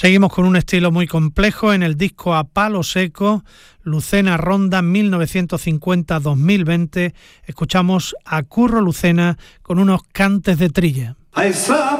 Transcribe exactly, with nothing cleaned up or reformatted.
Seguimos con un estilo muy complejo en el disco A Palo Seco, Lucena Ronda mil novecientos cincuenta a dos mil veinte. Escuchamos a Curro Lucena con unos cantes de trilla.